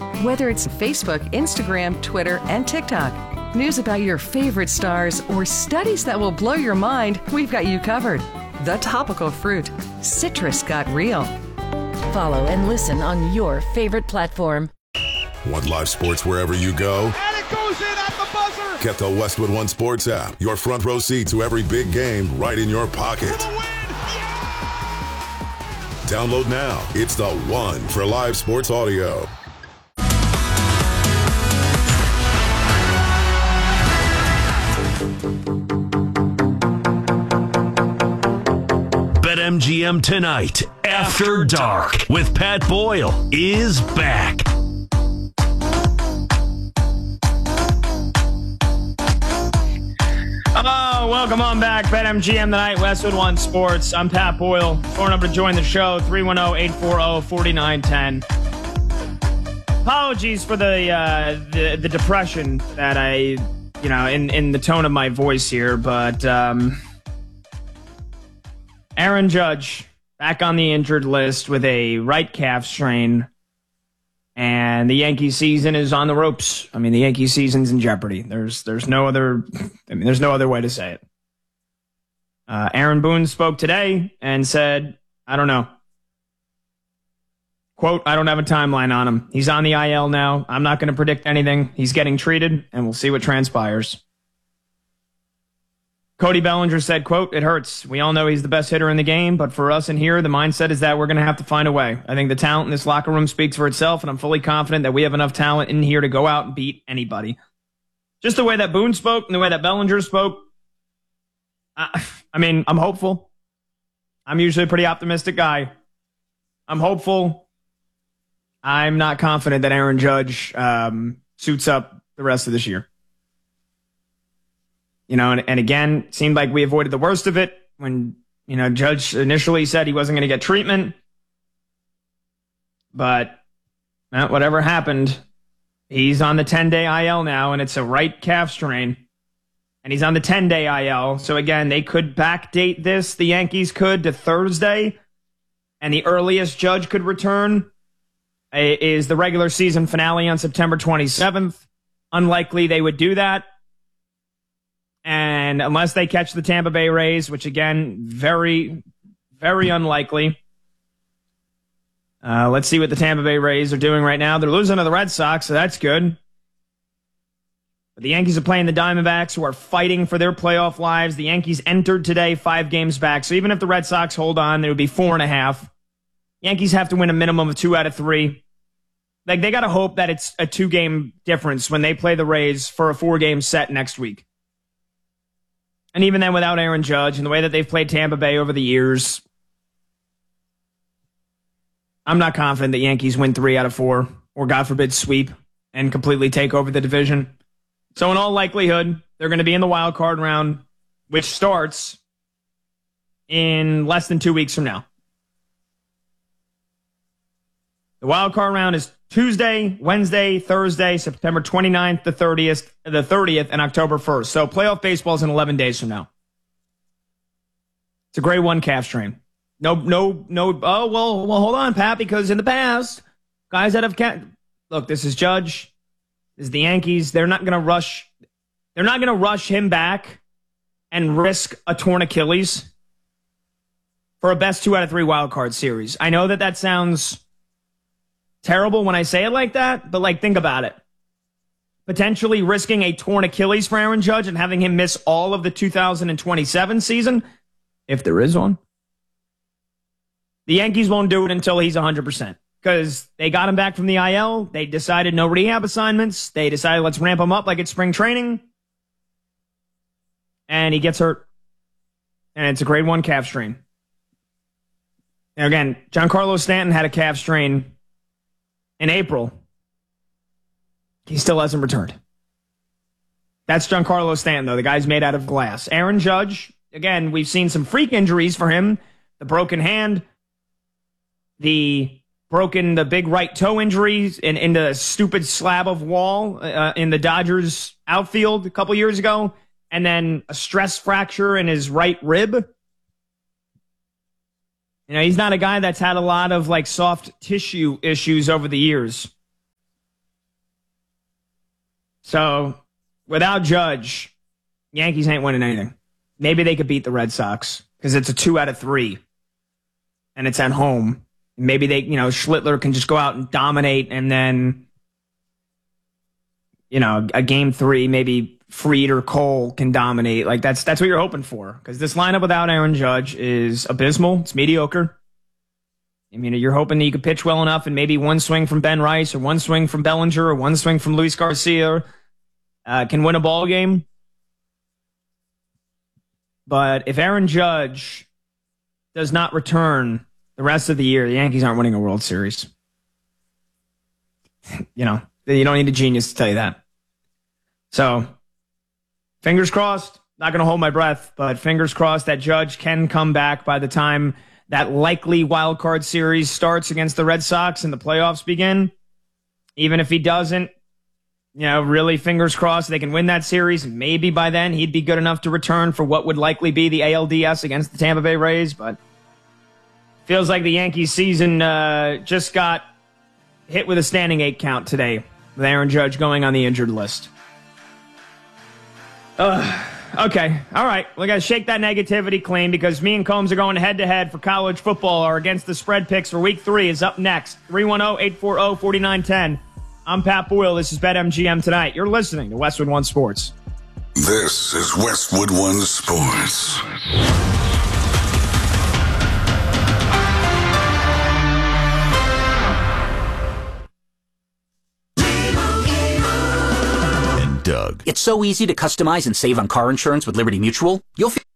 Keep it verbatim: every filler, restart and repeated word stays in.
Whether it's Facebook, Instagram, Twitter, and TikTok, news about your favorite stars, or studies that will blow your mind, we've got you covered. The Topical Fruit. Citrus got real. Follow and listen on your favorite platform. Want live sports wherever you go? And it goes in at the buzzer! Get the Westwood One Sports app. Your front row seat to every big game right in your pocket. For the win! Yeah! Download now. It's the one for live sports audio. BetMGM Tonight, After Dark, with Pat Boyle, is back. Oh, welcome on back. BetMGM Tonight, Westwood One Sports. I'm Pat Boyle. Phone number to join the show, three one zero, eight four zero, four nine one zero. Apologies for the, uh, the the depression that I, you know, in, in the tone of my voice here, but um, Aaron Judge back on the injured list with a right calf strain, and the Yankee season is on the ropes. I mean, the Yankee season's in jeopardy. There's there's no other I mean, there's no other way to say it. Uh, Aaron Boone spoke today and said, I don't know. Quote, I don't have a timeline on him. He's on the I L now. I'm not going to predict anything. He's getting treated, and we'll see what transpires. Cody Bellinger said, quote, it hurts. We all know he's the best hitter in the game, but for us in here, the mindset is that we're going to have to find a way. I think the talent in this locker room speaks for itself, and I'm fully confident that we have enough talent in here to go out and beat anybody. Just the way that Boone spoke and the way that Bellinger spoke, I, I mean, I'm hopeful. I'm usually a pretty optimistic guy. I'm hopeful. I'm not confident that Aaron Judge um, suits up the rest of this year. You know, and, and again, it seemed like we avoided the worst of it when, you know, Judge initially said he wasn't going to get treatment. But well, whatever happened, he's on the ten-day I L now, and it's a right calf strain. And he's on the ten-day I L. So again, they could backdate this. The Yankees could to Thursday. And the earliest Judge could return is the regular season finale on September twenty-seventh. Unlikely they would do that. And unless they catch the Tampa Bay Rays, which again, very, very unlikely. Uh, let's see what the Tampa Bay Rays are doing right now. They're losing to the Red Sox, so that's good. But the Yankees are playing the Diamondbacks, who are fighting for their playoff lives. The Yankees entered today five games back. So even if the Red Sox hold on, it would be four and a half. Yankees have to win a minimum of two out of three. Like, they got to hope that it's a two-game difference when they play the Rays for a four-game set next week. And even then, without Aaron Judge and the way that they've played Tampa Bay over the years, I'm not confident that Yankees win three out of four, or God forbid sweep, and completely take over the division. So in all likelihood, they're going to be in the wild card round, which starts in less than two weeks from now. The wild card round is Tuesday, Wednesday, Thursday, September twenty-ninth, the thirtieth, the thirtieth, and October first. So playoff baseball is in eleven days from now. It's a grade one calf strain. No, no, no. Oh, well, well, hold on, Pat, because in the past, guys that have cat. Look, this is Judge. This is the Yankees. They're not going to rush. They're not going to rush him back and risk a torn Achilles for a best two out of three wild card series. I know that that sounds terrible when I say it like that, but like, think about it. Potentially risking a torn Achilles for Aaron Judge and having him miss all of the two thousand twenty-seven season, if there is one. The Yankees won't do it until he's one hundred percent because they got him back from the I L. They decided no rehab assignments. They decided let's ramp him up like it's spring training. And he gets hurt. And it's a grade one calf strain. Now again, Giancarlo Stanton had a calf strain in April. He still hasn't returned. That's Giancarlo Stanton, though. The guy's made out of glass. Aaron Judge, again, we've seen some freak injuries for him. The broken hand, the broken, the big right toe injuries in, in the stupid slab of wall uh, in the Dodgers outfield a couple years ago, and then a stress fracture in his right rib. You know, he's not a guy that's had a lot of like soft tissue issues over the years. So without Judge, Yankees ain't winning anything. Maybe they could beat the Red Sox because it's a two out of three, and it's at home. Maybe they, you know, Schlittler can just go out and dominate, and then, you know, a game three, maybe Fried or Cole can dominate. Like that's that's what you're hoping for, because this lineup without Aaron Judge is abysmal. It's mediocre. I mean, you're hoping that you could pitch well enough, and maybe one swing from Ben Rice or one swing from Bellinger or one swing from Luis Garcia uh, can win a ball game. But if Aaron Judge does not return the rest of the year, the Yankees aren't winning a World Series. You know, you don't need a genius to tell you that. So, fingers crossed. Not going to hold my breath, but fingers crossed that Judge can come back by the time that likely wild card series starts against the Red Sox and the playoffs begin. Even if he doesn't, you know, really fingers crossed they can win that series. Maybe by then he'd be good enough to return for what would likely be the A L D S against the Tampa Bay Rays. But feels like the Yankees season uh, just got hit with a standing eight count today with Aaron Judge going on the injured list. Ugh. Okay, all right. We got to shake that negativity clean, because me and Combs are going head-to-head for college football. Our Against the Spread picks for week three is up next. three one zero, eight four zero, four nine one zero. I'm Pat Boyle. This is BetMGM Tonight. You're listening to Westwood One Sports. This is Westwood One Sports. Doug. It's so easy to customize and save on car insurance with Liberty Mutual. You'll feel